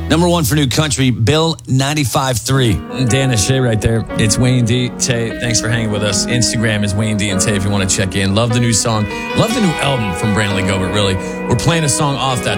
Number one for new country, Bill 95.3. Dan and Shay right there. It's Wayne D. Tay, thanks for hanging with us. Instagram is Wayne D and Tay if you want to check in. Love the new song. Love the new album from Brandon Lee Gilbert, really. We're playing a song off that